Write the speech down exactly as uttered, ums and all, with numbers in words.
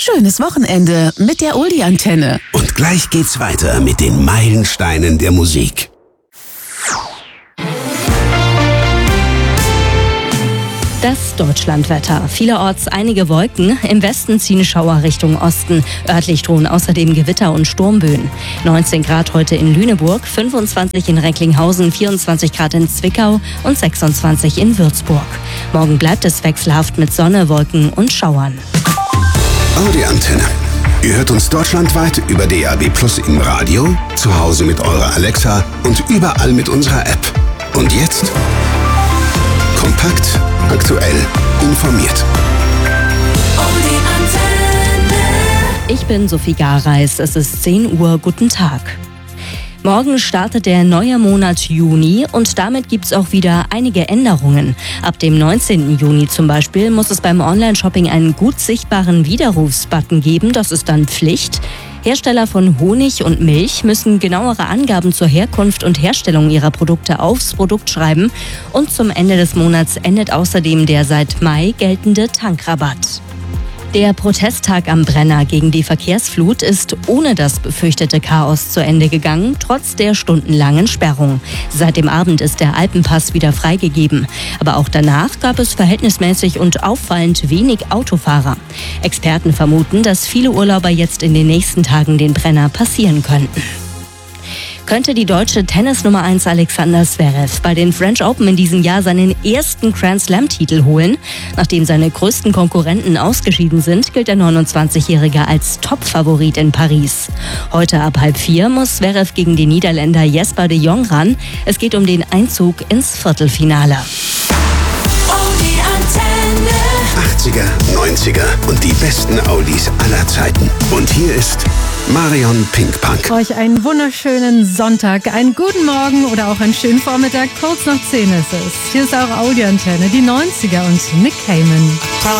Schönes Wochenende mit der Oldie-Antenne. Und gleich geht's weiter mit den Meilensteinen der Musik. Das Deutschlandwetter. Vielerorts einige Wolken. Im Westen ziehen Schauer Richtung Osten. Örtlich drohen außerdem Gewitter und Sturmböen. neunzehn Grad heute in Lüneburg, fünfundzwanzig in Recklinghausen, vierundzwanzig Grad in Zwickau und sechsundzwanzig in Würzburg. Morgen bleibt es wechselhaft mit Sonne, Wolken und Schauern. Audi-Antenne. Ihr hört uns deutschlandweit über D A B Plus im Radio, zu Hause mit eurer Alexa und überall mit unserer App. Und jetzt kompakt, aktuell, informiert. Ich bin Sophie Gareis, es ist zehn Uhr, guten Tag. Morgen startet der neue Monat Juni und damit gibt es auch wieder einige Änderungen. Ab dem neunzehnten Juni zum Beispiel muss es beim Online-Shopping einen gut sichtbaren Widerrufsbutton geben, das ist dann Pflicht. Hersteller von Honig und Milch müssen genauere Angaben zur Herkunft und Herstellung ihrer Produkte aufs Produkt schreiben. Und zum Ende des Monats endet außerdem der seit Mai geltende Tankrabatt. Der Protesttag am Brenner gegen die Verkehrsflut ist ohne das befürchtete Chaos zu Ende gegangen, trotz der stundenlangen Sperrung. Seit dem Abend ist der Alpenpass wieder freigegeben. Aber auch danach gab es verhältnismäßig und auffallend wenig Autofahrer. Experten vermuten, dass viele Urlauber jetzt in den nächsten Tagen den Brenner passieren könnten. Könnte die deutsche Tennis-Nummer eins Alexander Zverev bei den French Open in diesem Jahr seinen ersten Grand-Slam-Titel holen? Nachdem seine größten Konkurrenten ausgeschieden sind, gilt der neunundzwanzigjährige als Top-Favorit in Paris. Heute ab halb vier muss Zverev gegen den Niederländer Jesper de Jong ran. Es geht um den Einzug ins Viertelfinale. achtziger, neunziger und die besten Oldies aller Zeiten. Und hier ist Marion Pinkpunk. Euch einen wunderschönen Sonntag, einen guten Morgen oder auch einen schönen Vormittag. Kurz nach zehn ist es. Hier ist eure Audi-Antenne, die neunziger und Nick Cayman.